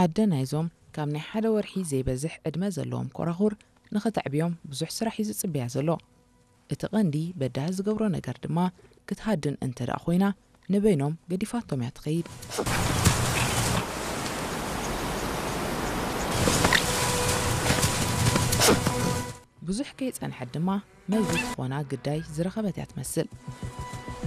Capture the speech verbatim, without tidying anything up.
ኣደናይዞም ካብ ናይ ሓደ ወርሒ ዘይበዝሕ ዕድመ ዘለዎም ኮራኹር ንኽትዕብዮም ብዙሕ ስራሕ እዩ ዝጽብያ ዘሎ እቲ ቐንዲ በዳህ ዝገብሮ ነገር ድማ ክትሃድን እንተ ደኣ ኮይና ንበይኖም ገዲፋቶም እያ ትኸይድ ብዙሕ ከይጸንሐት ድማ መብት ኾና ግዳይ ዝረኸበት እያ ትመስል